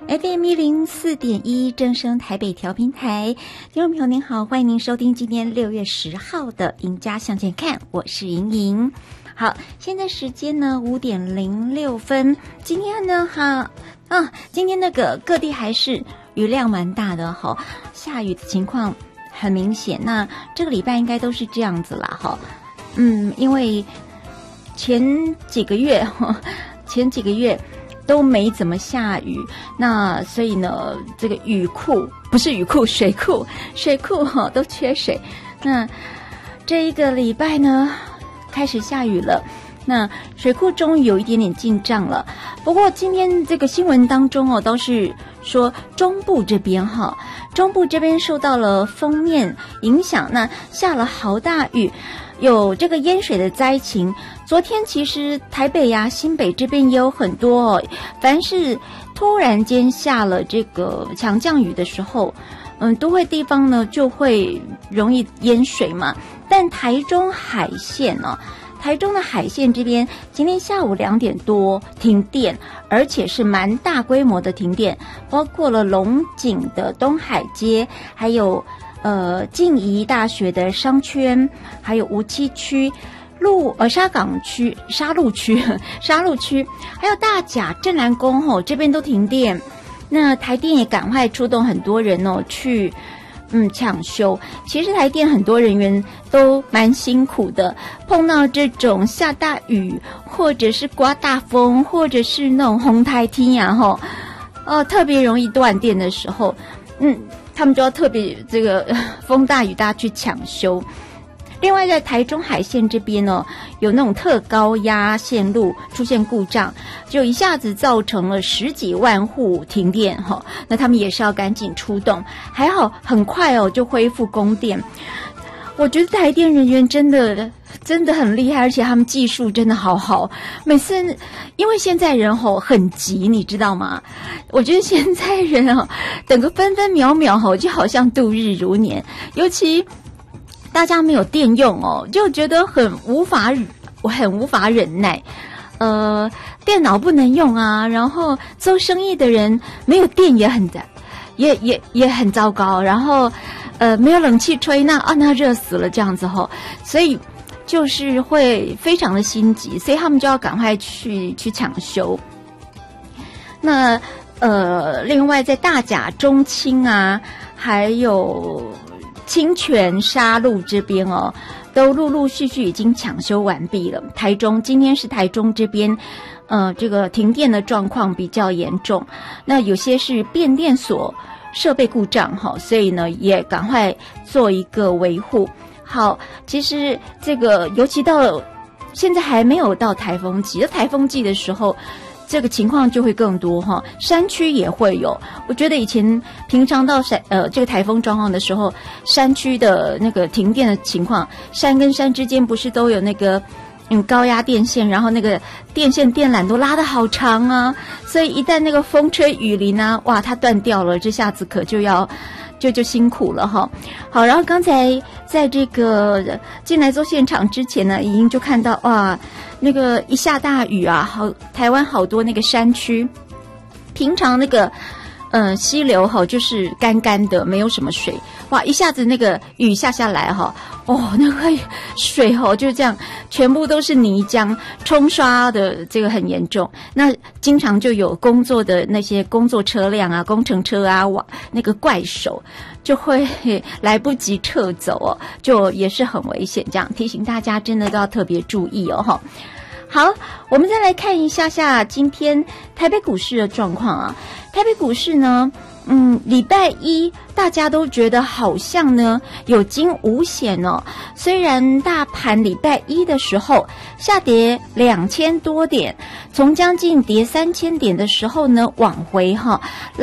FM104.1正声台北调频台，听众朋友您好，欢迎您收听今天6月10号的赢家向前看，我是莹莹。好，现在时间呢5点06分，今天呢今天那个各地还是雨量蛮大的哈，下雨的情况很明显。那这个礼拜应该都是这样子啦哈，因为前几个月都没怎么下雨，那所以呢，这个水库都缺水。那这一个礼拜呢，开始下雨了，那水库终于有一点点进账了。不过今天这个新闻当中都是说中部这边受到了锋面影响，那下了好大雨，有这个淹水的灾情。昨天其实台北呀、新北这边也有很多凡是突然间下了这个强降雨的时候，都会地方呢就会容易淹水嘛。但台中的海线这边今天下午2点多停电，而且是蛮大规模的停电，包括了龙井的东海街，还有静宜大学的商圈，还有梧栖区、沙鹿区，还有大甲镇澜宫这边都停电。那台电也赶快出动很多人去抢修。其实台电很多人员都蛮辛苦的，碰到这种下大雨，或者是刮大风，或者是那种红台天啊特别容易断电的时候，他们就要特别这个风大雨大去抢修。另外在台中海线这边有那种特高压线路出现故障，就一下子造成了10几万户停电那他们也是要赶紧出动，还好很快就恢复供电。我觉得台电人员真的很厉害，而且他们技术真的好。每次因为现在人很急，你知道吗？我觉得现在人等个分分秒秒就好像度日如年，尤其大家没有电用就觉得很无法忍耐。电脑不能用啊，然后做生意的人没有电也很糟糕，然后没有冷气吹，那热死了这样子所以就是会非常的心急，所以他们就要赶快去抢修。那另外在大甲、中清啊，还有清泉、沙鹿这边都陆陆续续已经抢修完毕了。今天是台中这边这个停电的状况比较严重，那有些是变电所设备故障所以呢也赶快做一个维护。好，其实这个尤其到现在还没有到台风季，的时候这个情况就会更多山区也会有。我觉得以前平常到这个台风状况的时候，山区的那个停电的情况，山跟山之间不是都有那个高压电线，然后那个电线电缆都拉得好长啊，所以一旦那个风吹雨淋啊，哇，它断掉了，这下子可就辛苦了好，然后刚才在这个进来做现场之前呢，已经就看到哇，那个一下大雨啊，台湾好多那个山区，平常那个溪流就是干干的，没有什么水，哇，一下子那个雨下来那个水就这样全部都是泥浆，冲刷的这个很严重。那经常就有工作的那些工作车辆啊、工程车啊，那个怪手就会来不及撤走就也是很危险，这样提醒大家真的都要特别注意好，我们再来看一下今天台北股市的状况啊。台北股市呢礼拜一大家都觉得好像呢有惊无险虽然大盘礼拜一的时候下跌2000多点，从将近跌3000点的时候呢往回